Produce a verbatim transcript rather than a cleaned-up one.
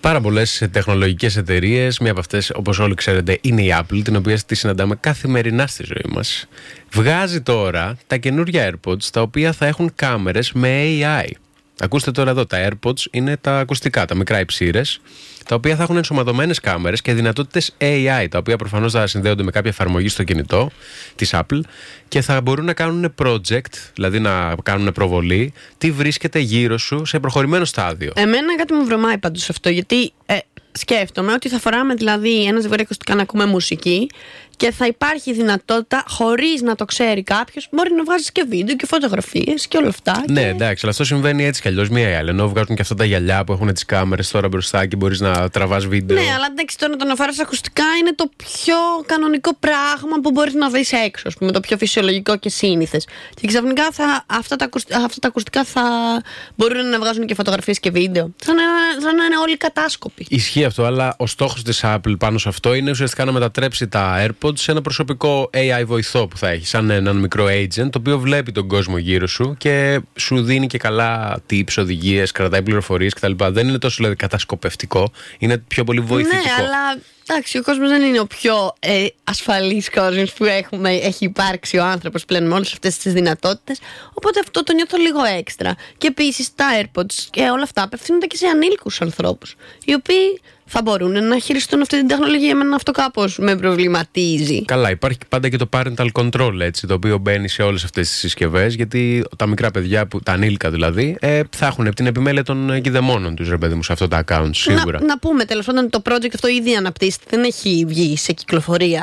Πάρα πολλές τεχνολογικές εταιρείες. Μία από αυτές, όπως όλοι ξέρετε, είναι η Apple, την οποία τη συναντάμε καθημερινά στη ζωή μας. Βγάζει τώρα τα καινούργια AirPods, τα οποία θα έχουν κάμερες με έι άι. Ακούστε τώρα εδώ, τα AirPods είναι τα ακουστικά, τα μικρά υψήρες, τα οποία θα έχουν ενσωματωμένες κάμερες και δυνατότητες έι άι, τα οποία προφανώς θα συνδέονται με κάποια εφαρμογή στο κινητό της Apple και θα μπορούν να κάνουν project, δηλαδή να κάνουν προβολή, τι βρίσκεται γύρω σου σε προχωρημένο στάδιο. Εμένα κάτι μου βρωμάει πάντως αυτό, γιατί ε, σκέφτομαι ότι θα φοράμε δηλαδή ένα ζευγάρι ακουστικά να ακούμε μουσική και θα υπάρχει δυνατότητα, χωρίς να το ξέρει κάποιος, μπορεί να βγάζεις και βίντεο και φωτογραφίες και όλα αυτά. Ναι, και... εντάξει, αλλά αυτό συμβαίνει έτσι κι αλλιώς μία ή άλλη. Ενώ βγάζουν και αυτά τα γυαλιά που έχουν τις κάμερες τώρα μπροστά και μπορείς να τραβάς βίντεο. Ναι, αλλά εντάξει, τώρα το να φοράς ακουστικά είναι το πιο κανονικό πράγμα που μπορείς να δεις έξω, ας πούμε, το πιο φυσιολογικό και σύνηθες. Και ξαφνικά θα, αυτά, τα, αυτά τα ακουστικά θα μπορούν να βγάζουν και φωτογραφίες και βίντεο. Σαν να, σαν να είναι όλοι κατάσκοποι. Ισχύει αυτό, αλλά ο στόχος της Apple πάνω σε αυτό είναι ουσιαστικά να μετατρέψει τα AirPods σε ένα προσωπικό έι άι βοηθό που θα έχει, σαν έναν μικρό agent, το οποίο βλέπει τον κόσμο γύρω σου και σου δίνει και καλά tips, οδηγίες, κρατάει πληροφορίες κτλ. Δεν είναι τόσο δηλαδή κατασκοπευτικό, είναι πιο πολύ βοηθητικό. Ναι, αλλά εντάξει, ο κόσμος δεν είναι ο πιο ε, ασφαλής κόσμος που έχουμε, έχει υπάρξει ο άνθρωπος πλέον με όλες αυτές τις δυνατότητες. Οπότε αυτό το νιώθω λίγο έξτρα. Και επίσης τα AirPods και όλα αυτά απευθύνονται και σε ανήλικους ανθρώπους, οι οποίοι θα μπορούν να χειριστούν αυτή την τεχνολογία. Εμένα αυτό κάπως με προβληματίζει. Καλά, υπάρχει πάντα και το parental control, έτσι, το οποίο μπαίνει σε όλες αυτές τις συσκευές, γιατί τα μικρά παιδιά, που, τα ανήλικα δηλαδή, ε, θα έχουν την επιμέλεια των κηδεμόνων τους, ρε παιδί μου, σε αυτό τα accounts, σίγουρα. Να, να πούμε τέλος πάντων, το project αυτό ήδη αναπτύσσεται, δεν έχει βγει σε κυκλοφορία